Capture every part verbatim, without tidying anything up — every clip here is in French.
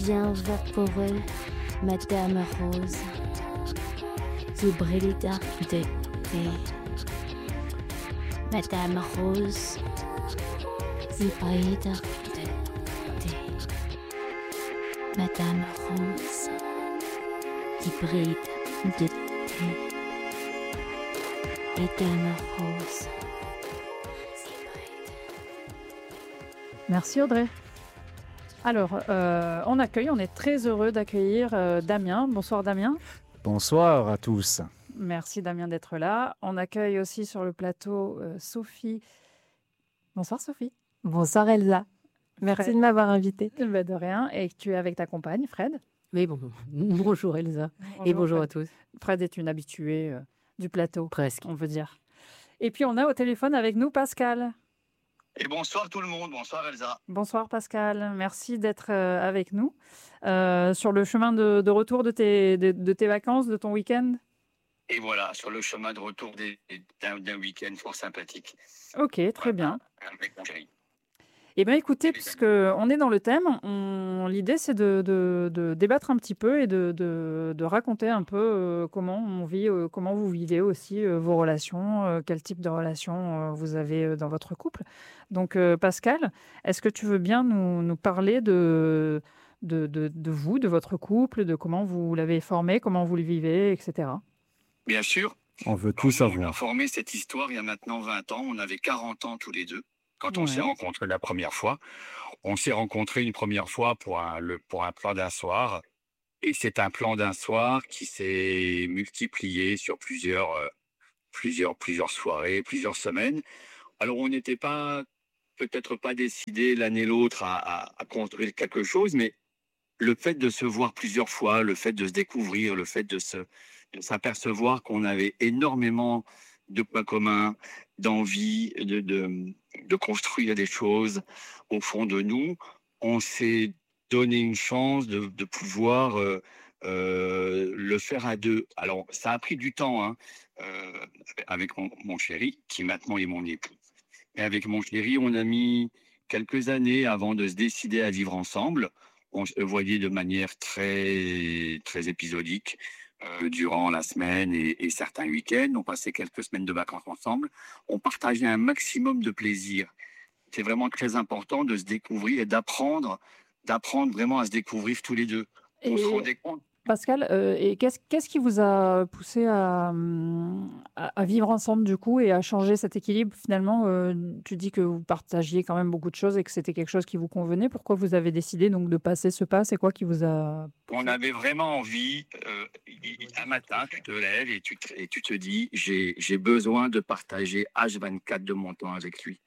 bien vaporeux, Madame Rose. Sie brille de thé. Madame Rose. Sie brille de thé. Madame Rose. Sie brille de thé. Madame Rose. Merci Audrey. Alors, euh, on accueille, on est très heureux d'accueillir euh, Damien. Bonsoir Damien. Bonsoir à tous. Merci Damien d'être là. On accueille aussi sur le plateau euh, Sophie. Bonsoir Sophie. Bonsoir Elsa. Merci Fred. de m'avoir invitée. Ben, de rien. Et tu es avec ta compagne Fred. Oui, bon, bonjour Elsa. Bonjour, et bonjour Fred. à tous. Fred est une habituée euh, du plateau. Presque. On veut dire. Et puis on a au téléphone avec nous Pascal. Et bonsoir tout le monde, bonsoir Elsa. Bonsoir Pascal, merci d'être euh, avec nous euh, sur le chemin de, de retour de tes, de, de tes vacances, de ton week-end. Et voilà, sur le chemin de retour des- d'un d'un week-end fort sympathique. Ok, très bien. Avec mon chéri. Eh bien écoutez, puisqu'on est dans le thème, on- l'idée c'est de, de- de débattre un petit peu et de, de- de raconter un peu euh, comment on vit, euh, comment vous vivez aussi euh, vos relations, euh, quel type de relations euh, vous avez euh, dans votre couple. Donc euh, Pascal, est-ce que tu veux bien nous, nous parler de, de, de- de vous, de votre couple, de comment vous l'avez formé, comment vous le vivez, et cetera. Bien sûr, On veut quand tout on a savoir. formé cette histoire il y a maintenant vingt ans, on avait quarante ans tous les deux. Quand on Ouais. s'est rencontrés la première fois, on s'est rencontrés une première fois pour un, le, pour un plan d'un soir. Et c'est un plan d'un soir qui s'est multiplié sur plusieurs, euh, plusieurs, plusieurs soirées, plusieurs semaines. Alors on n'était pas, peut-être pas décidés l'un et l'autre à, à- à construire quelque chose, mais le fait de se voir plusieurs fois, le fait de se découvrir, le fait de se, de s'apercevoir qu'on avait énormément de points communs, d'envie de, de, de construire des choses au fond de nous, on s'est donné une chance de, de pouvoir euh, euh, le faire à deux. Alors, ça a pris du temps, hein, euh, avec mon, mon chéri, qui maintenant est mon époux. Et avec mon chéri, on a mis quelques années avant de se décider à vivre ensemble. On se voyait de manière très, très épisodique euh, durant la semaine et, et certains week-ends. On passait quelques semaines de vacances ensemble. On partageait un maximum de plaisir. C'est vraiment très important de se découvrir et d'apprendre, d'apprendre vraiment à se découvrir tous les deux. On se Et- rendait compte. Pascal, euh, et qu'est-ce qu'est-ce qui vous a poussé à, hum, à, à vivre ensemble du coup et à changer cet équilibre finalement euh, Tu dis que vous partagiez quand même beaucoup de choses et que c'était quelque chose qui vous convenait. Pourquoi vous avez décidé donc de passer ce pas? C'est quoi qui vous a On avait vraiment envie, euh, il- un matin, tu te lèves et tu te, et tu te dis, j'ai, j'ai besoin de partager H vingt-quatre de mon temps avec lui.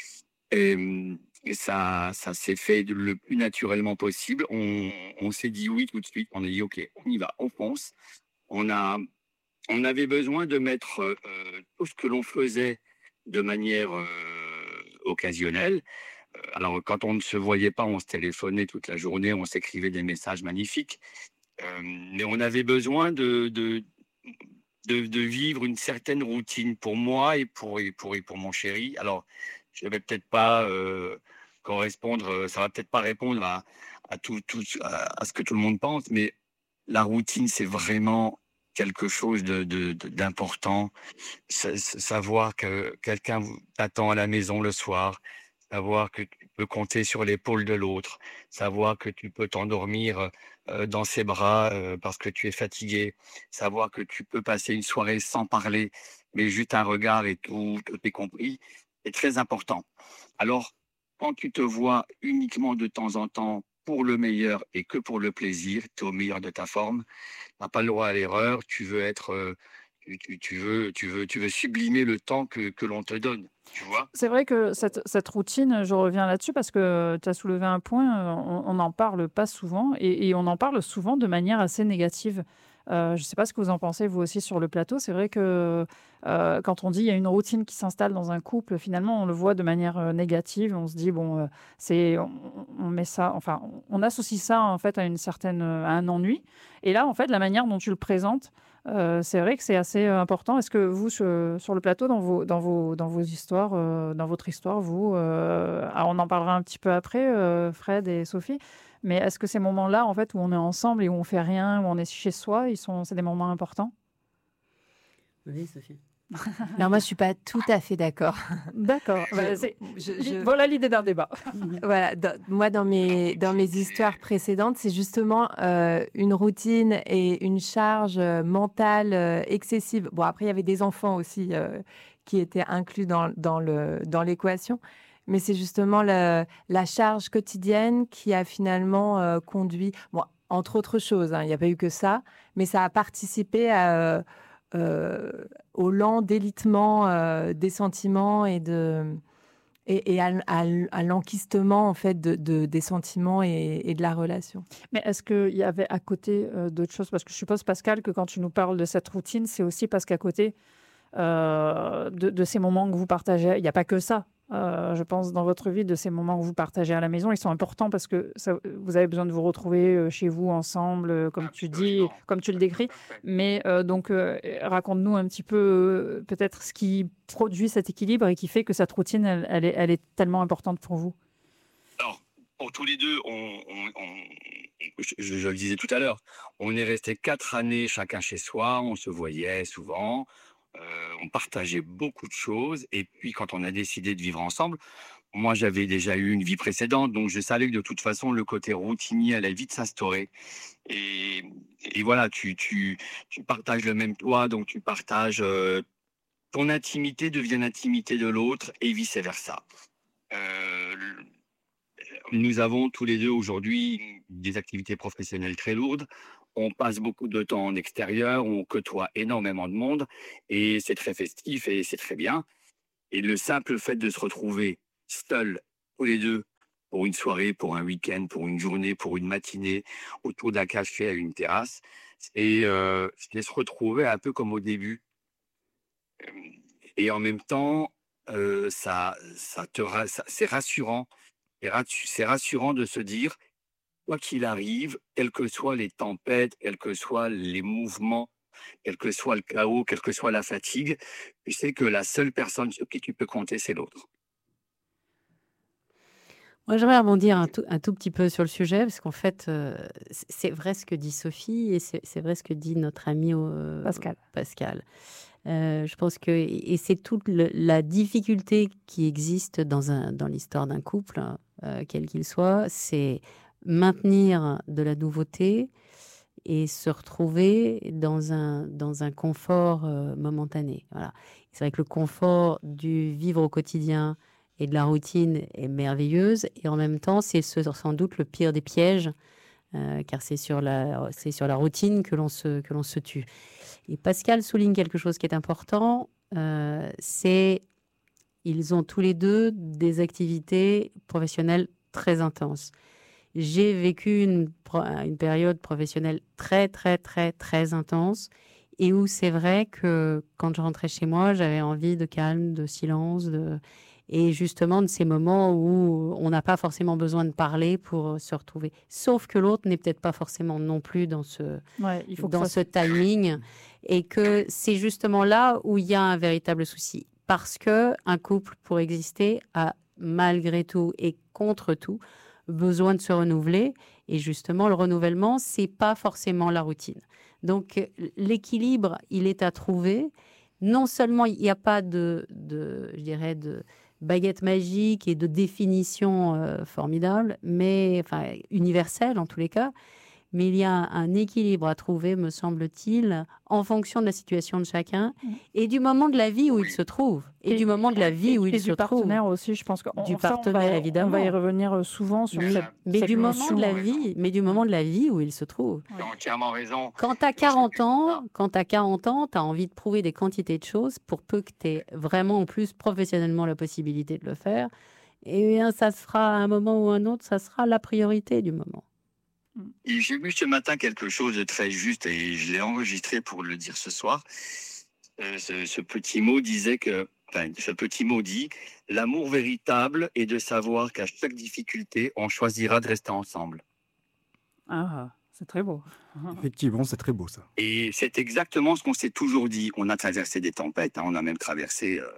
Et, hum, et ça, ça s'est fait de- le plus naturellement possible. On, on s'est dit oui tout de suite. On a dit, OK, on y va, on fonce. On a, on avait besoin de mettre euh, tout ce que l'on faisait de manière euh, occasionnelle. Euh, Alors, quand on ne se voyait pas, on se téléphonait toute la journée, on s'écrivait des messages magnifiques. Euh, mais on avait besoin de, de, de, de vivre une certaine routine pour moi et pour, et pour, et pour mon chéri. Alors, je ne vais peut-être pas euh, correspondre, euh, ça va peut-être pas répondre à, à, tout, tout, à, à ce que tout le monde pense, mais la routine, c'est vraiment quelque chose de, de, de- d'important. Sa- sa- Savoir que quelqu'un vous- t'attend à la maison le soir, savoir que tu peux compter sur l'épaule de l'autre, savoir que tu peux t'endormir euh, dans ses bras euh, parce que tu es fatigué, savoir que tu peux passer une soirée sans parler, mais juste un regard et tout, tout est compris, est très important. Alors, quand tu te vois uniquement de temps en temps pour le meilleur et que pour le plaisir, tu es au meilleur de ta forme, tu n'as pas le droit à l'erreur, tu veux être, euh, tu, tu- tu veux, tu veux, tu veux sublimer le temps que, que l'on te donne, tu vois. C'est vrai que cette, cette routine, je reviens là-dessus parce que tu as soulevé un point, euh, on n'en parle pas souvent et, et on en parle souvent de manière assez négative. Euh, je ne sais pas ce que vous en pensez, vous aussi, sur le plateau. C'est vrai que euh, quand on dit il y a une routine qui s'installe dans un couple, finalement, on le voit de manière euh, négative. On se dit, bon, euh, c'est, on, on met ça, enfin, on associe ça en fait à une certaine, à un ennui. Et là, en fait, la manière dont tu le présentes, euh, c'est vrai que c'est assez euh, important. Est-ce que vous, sur, sur le plateau, dans vos, dans vos, dans vos histoires, euh, dans votre histoire, vous, euh, alors on en parlera un petit peu après, euh, Fred et Sophie, Mais est-ce que ces moments-là, en fait, où on est ensemble et où on fait rien, où on est chez soi, ils sont, c'est des moments importants? Oui, Sophie. Alors moi, je suis pas tout à fait d'accord. D'accord. Je- Bah, c'est- je- li- je- Voilà l'idée d'un débat. Voilà, dans- moi, dans mes, dans mes histoires précédentes, c'est justement euh, une routine et une charge euh, mentale euh, excessive. Bon, après, il y avait des enfants aussi euh, qui étaient inclus dans, dans le, dans l'équation. Mais c'est justement le- la charge quotidienne qui a finalement euh, conduit, bon, entre autres choses, hein, il n'y a pas eu que ça, mais ça a participé à, euh, euh, au lent délitement euh, des sentiments et de et, et à, à- à l'enquistement en fait de, de- des sentiments et, et de la relation. Mais est-ce qu'il y avait à côté euh, d'autres choses? Parce que je suppose, Pascal, que quand tu nous parles de cette routine, c'est aussi parce qu'à côté euh, de, de ces moments que vous partagez, il n'y a pas que ça. Euh, je pense dans votre vie, de ces moments que vous partagez à la maison, ils sont importants parce que ça- vous avez besoin de vous retrouver euh, chez vous ensemble, euh, comme tu dis, Absolument. comme tu le décris. Tout à fait. Mais euh, donc, euh, raconte-nous un petit peu euh, peut-être ce qui produit cet équilibre et qui fait que cette routine, elle, elle est, elle est tellement importante pour vous. Alors, pour tous les deux, on, on- on- je, je- je le disais tout à l'heure, on est resté quatre années chacun chez soi, on se voyait souvent, euh, on partageait beaucoup de choses. Et puis, quand on a décidé de vivre ensemble, moi, j'avais déjà eu une vie précédente, donc je savais que de toute façon, le côté routinier allait vite s'instaurer. Et, et voilà, tu, tu, tu partages le même toit, donc tu partages, euh, ton intimité devient l'intimité de l'autre et vice-versa. Euh, Nous avons tous les deux aujourd'hui des activités professionnelles très lourdes. On passe beaucoup de temps en extérieur, on côtoie énormément de monde et c'est très festif et c'est très bien. Et le simple fait de se retrouver seuls, tous les deux, pour une soirée, pour un week-end, pour une journée, pour une matinée, autour d'un café à une terrasse, et euh, c'est se retrouver un peu comme au début. Euh, Et en même temps, euh, ça, ça te, ra- ça- c'est rassurant. Et rassu- C'est rassurant de se dire, quoi qu'il arrive, quelles que soient les tempêtes, quels que soient les mouvements, quel que soit le chaos, quelle que soit la fatigue, tu sais que la seule personne sur qui tu peux compter, c'est l'autre. Moi, j'aimerais rebondir un tout, un tout petit peu sur le sujet, parce qu'en fait, euh, c'est c'est vrai ce que dit Sophie, et c'est c'est vrai ce que dit notre ami euh, Pascal. Pascal. Euh, je pense que, et c'est toute le- la difficulté qui existe dans, un, dans l'histoire d'un couple, hein, euh, quel qu'il soit, c'est maintenir de la nouveauté et se retrouver dans un, dans un confort euh, momentané. Voilà. C'est vrai que le confort du vivre au quotidien et de la routine est merveilleuse, et en même temps, c'est ce- sans doute le pire des pièges, euh, car c'est sur la, c'est sur la routine que l'on se, que l'on se tue. Et Pascal souligne quelque chose qui est important, euh, c'est ils ont tous les deux des activités professionnelles très intenses. J'ai vécu une, pro- une période professionnelle très, très, très, très intense, et où c'est vrai que quand je rentrais chez moi, j'avais envie de calme, de silence, de... et justement de ces moments où on n'a pas forcément besoin de parler pour se retrouver. Sauf que l'autre n'est peut-être pas forcément non plus dans ce, Ouais, il faut que dans ça ce timing, et que c'est justement là où il y a un véritable souci. Parce que un couple, pour exister, a malgré tout et contre tout besoin de se renouveler, et justement le renouvellement, c'est pas forcément la routine. Donc l'équilibre, il est à trouver. Non seulement il n'y a pas de, de, je dirais, de baguette magique et de définition euh, formidable, mais enfin universelle en tous les cas, mais il y a un équilibre à trouver, me semble-t-il, en fonction de la situation de chacun et du moment de la vie où il se trouve, et, du moment de la vie et, où et il se du trouve. partenaire aussi, je pense que Du on- ça, on partenaire, va, évidemment. On va y revenir euh, souvent sur Mais, cette, mais cette du moment notion. de la ouais. vie, mais du moment de la vie où il se trouve. Tu as entièrement raison. Quand tu as quarante ans, quand tu as quarante ans, tu as envie de prouver des quantités de choses pour peu que tu aies vraiment en plus professionnellement la possibilité de le faire. Et bien, ça sera à un moment ou un autre, ça sera la priorité du moment. Et j'ai vu ce matin quelque chose de très juste et je l'ai enregistré pour le dire ce soir. Euh, ce, ce petit mot disait que, enfin, ce petit mot dit, l'amour véritable est de savoir qu'à chaque difficulté, on choisira de rester ensemble. Ah, c'est très beau. Effectivement, c'est très beau ça. Et c'est exactement ce qu'on s'est toujours dit. On a traversé des tempêtes, hein, on a même traversé euh,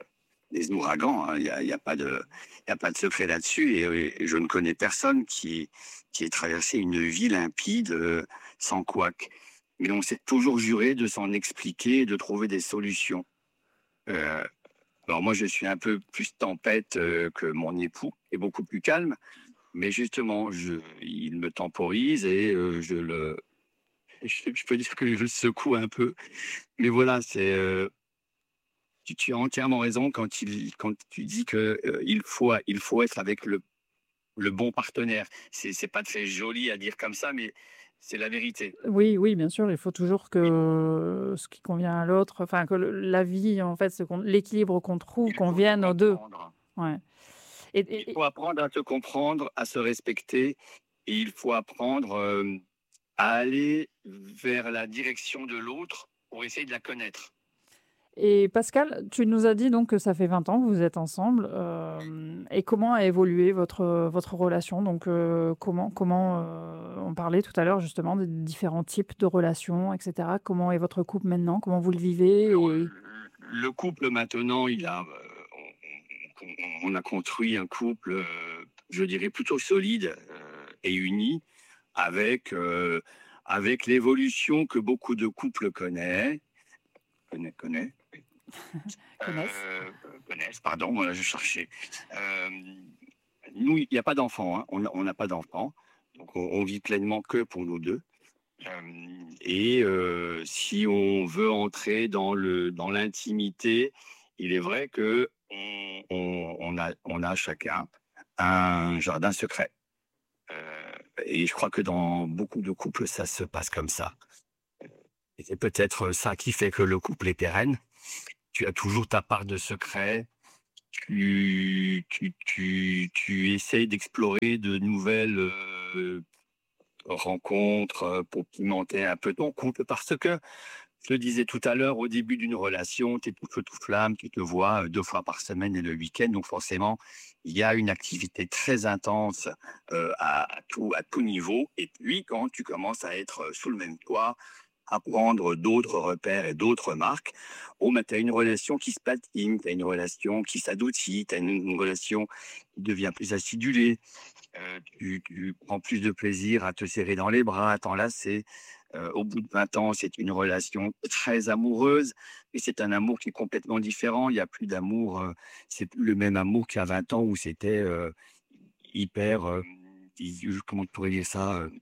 des ouragans, hein. Il n'y a, il y a pas de, il y a pas de secret là-dessus. Et, et je ne connais personne qui, qui ait traversé une vie limpide euh, sans couac. Mais on s'est toujours juré de s'en expliquer et de trouver des solutions. Euh, alors moi, je suis un peu plus tempête euh, que mon époux, et beaucoup plus calme. Mais justement, je, il me temporise et euh, je le, je, je peux dire que je le secoue un peu. Mais voilà, c'est, euh, tu, tu as entièrement raison quand, il, quand tu dis que euh, il faut, il faut être avec le, le bon partenaire. C'est, c'est pas très joli à dire comme ça, mais c'est la vérité. Oui, oui, bien sûr, il faut toujours que ce qui convient à l'autre, enfin que le- la vie, en fait, ce qu'on- l'équilibre qu'on trouve Il faut se convienne aux deux. comprendre. Ouais. Et, Il et- et- faut apprendre à te comprendre, à se respecter, et il faut apprendre euh, à aller vers la direction de l'autre pour essayer de la connaître. et Pascal, tu nous as dit donc que ça fait vingt ans que vous êtes ensemble. euh, et comment a évolué votre, votre relation? Donc, euh, comment, comment euh, on parlait tout à l'heure justement des différents types de relations, et cetera. Comment est votre couple maintenant? Comment vous le vivez? Alors, Et... le le couple maintenant, il a, euh, on, on- on a construit un couple, euh, je dirais plutôt solide euh, et uni, avec, euh, avec l'évolution que beaucoup de couples connaissent, connaissent, connaissent, Connaissent. euh, connaissent, pardon, voilà, je cherchais. Euh, nous, il n'y a pas d'enfants, hein, on n'a on n'a pas d'enfants, donc on, on vit pleinement que pour nous deux. Euh, et euh, si on veut entrer dans le dans l'intimité, il est vrai que on, on- on a on a chacun un jardin secret. Euh, et je crois que dans beaucoup de couples, ça se passe comme ça. Et c'est peut-être ça qui fait que le couple est pérenne. Tu as toujours ta part de secret. Tu, tu, tu, tu essayes d'explorer de nouvelles euh, rencontres euh, pour pimenter un peu ton couple parce que, je le disais tout à l'heure, au début d'une relation, tu es tout feu, tout flamme, tu te vois euh, deux fois par semaine et le week-end, donc forcément, il y a une activité très intense euh, à, à tout, à tout niveau. Et puis, quand tu commences à être euh, sous le même toit, à prendre d'autres repères et d'autres marques, oh, ben, tu as une relation qui se patine, tu as une relation qui s'adoucit, tu as une, une relation qui devient plus acidulée. Euh, tu, tu prends plus de plaisir à te serrer dans les bras, à t'enlacer. Euh, au bout de vingt ans, c'est une relation très amoureuse, et c'est un amour qui est complètement différent. Il n'y a plus d'amour, euh, c'est plus le même amour qu'à vingt ans où c'était euh, hyper, euh, comment on pourrait dire ça, euh,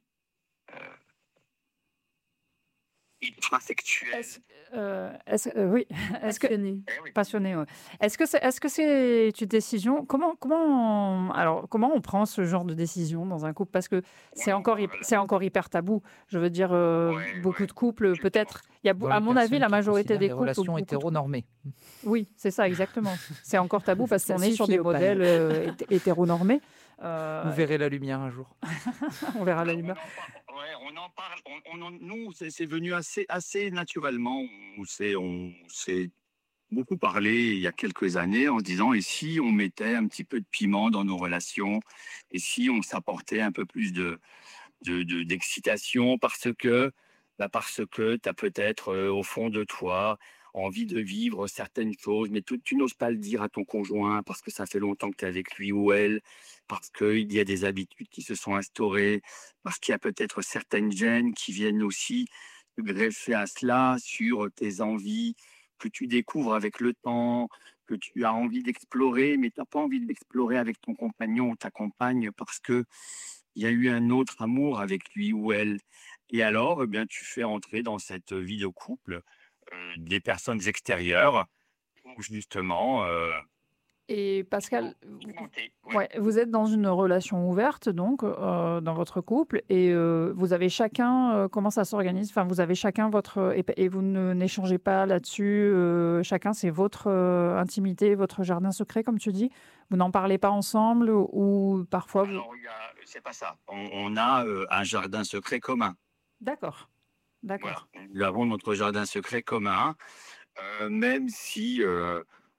hyper affectuel. Est-ce, euh, est-ce- euh, oui, est-ce que Passionné. Eh oui. passionné, ouais. Est-ce que c'est, est-ce que c'est une décision? Comment, comment, on- alors, comment on prend ce genre de décision dans un couple? Parce que c'est Ouais, encore, hyp- voilà. c'est encore hyper tabou. Je veux dire, euh, Ouais, beaucoup ouais, de couples, exactement. peut-être, il y a, beau- Dans à les mon avis, personnes la qui majorité considèrent des les couples, relations beaucoup de- hétéronormées. oui, c'est ça, exactement. C'est encore tabou parce Ça qu'on est sur suffit des au panel. modèles euh, hété- hétéronormés. Euh, Vous verrez la lumière un jour. on verra la Alors, on lumière. en par- ouais, on en parle. On, on en- nous, c'est c'est venu assez, assez naturellement. On s'est, on s'est beaucoup parlé il y a quelques années en se disant et si on mettait un petit peu de piment dans nos relations et si on s'apportait un peu plus de, de, de- d'excitation parce que, bah, parce que tu as peut-être euh, au fond de toi envie de vivre certaines choses, mais tu, tu n'oses pas le dire à ton conjoint parce que ça fait longtemps que tu es avec lui ou elle, parce qu'il y a des habitudes qui se sont instaurées, parce qu'il y a peut-être certaines gènes qui viennent aussi se greffer à cela sur tes envies que tu découvres avec le temps, que tu as envie d'explorer, mais tu n'as pas envie de l'explorer avec ton compagnon ou ta compagne parce que il y a eu un autre amour avec lui ou elle. Et alors, eh bien, tu fais entrer dans cette vie de couple euh, des personnes extérieures pour justement euh, Et Pascal, pimenter. Ouais. ouais, vous êtes dans une relation ouverte, donc, euh, dans votre couple, et euh, vous avez chacun, euh, comment ça s'organise? Enfin, vous avez chacun votre, et, et vous ne- n'échangez pas là-dessus, euh, chacun c'est votre euh, intimité, votre jardin secret, comme tu dis. Vous n'en parlez pas ensemble, ou, ou parfois vous... Alors, il y a- c'est pas ça. On, on a euh, un jardin secret commun. D'accord, d'accord. Voilà. Nous avons notre jardin secret commun, euh, même si euh,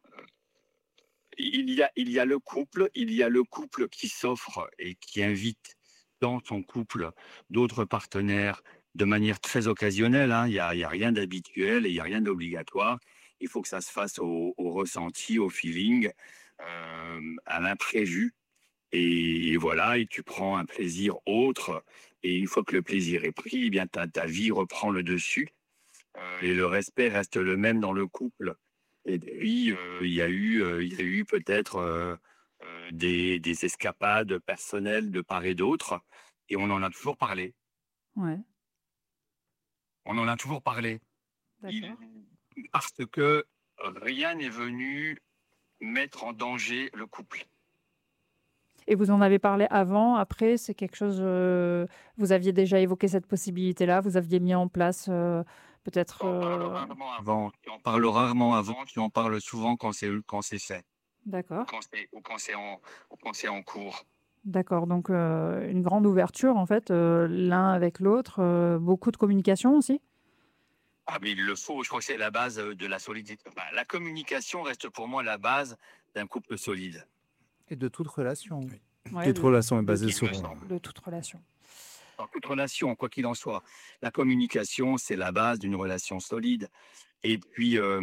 il y a, il y a le couple, il y a le couple qui s'offre et qui invite dans son couple d'autres partenaires de manière très occasionnelle, hein. Il n'y a, il y a rien d'habituel et il n'y a rien d'obligatoire. Il faut que ça se fasse au, au ressenti, au feeling, euh, à l'imprévu. Et, et voilà, et tu prends un plaisir autre. Et une fois que le plaisir est pris, eh bien ta, ta vie reprend le dessus. Euh, et le respect reste le même dans le couple. Et puis, euh, il y a eu, euh, il y a eu peut-être euh, euh, des, des escapades personnelles de part et d'autre. Et on en a toujours parlé. Ouais, On en a toujours parlé. Il- d'accord. Parce que rien n'est venu mettre en danger le couple. Et vous en avez parlé avant, après, c'est quelque chose, euh, vous aviez déjà évoqué cette possibilité-là, vous aviez mis en place euh, peut-être... Tu en parles euh, rarement avant. Tu en parles rarement avant. Tu en parles souvent quand c'est quand c'est fait, D'accord, quand c'est ou quand c'est en ou quand c'est en cours. d'accord. Donc euh, une grande ouverture, en fait, euh, l'un avec l'autre, euh, beaucoup de communication aussi? Ah, mais il le faut. Je crois que c'est la base euh, de la solidité. Enfin, la communication reste pour moi la base d'un couple solide. Et de toute relation. Oui. Ouais, Toute de, relation est de basée Il sur... me euh, semble. de toute relation. Dans toute relation, quoi qu'il en soit, la communication, c'est la base d'une relation solide. Et puis, euh,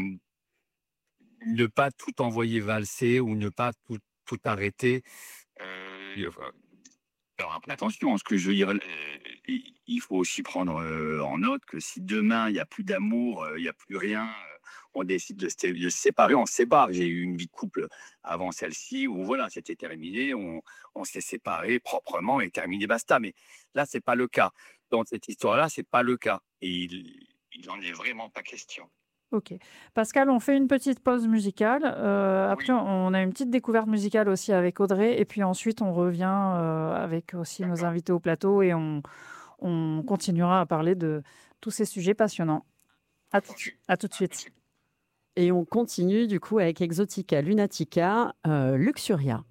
ne pas tout envoyer valser ou ne pas tout, tout arrêter. Euh, enfin, alors après, attention, ce que je veux dire, euh, il il faut aussi prendre euh, en note que si demain, il n'y a plus d'amour, euh, il n'y a plus rien, euh, on décide de se, de se séparer, on se sépare. J'ai eu une vie de couple avant celle-ci où voilà, c'était terminé, on, on s'est séparés proprement et terminé, basta. Mais là, c'est pas le cas. Dans cette histoire-là, c'est pas le cas. Et il, il en est vraiment pas question. Ok. Pascal, on fait une petite pause musicale. Euh, après, Oui, on a une petite découverte musicale aussi avec Audrey. Et puis ensuite, on revient euh, avec aussi nos d'accord. invités au plateau et on, on continuera à parler de tous ces sujets passionnants. À tout, de suite- Entendu. à tout de À tout de suite. suite. Et on continue du coup avec Exotica Lunatica, euh, Luxuria.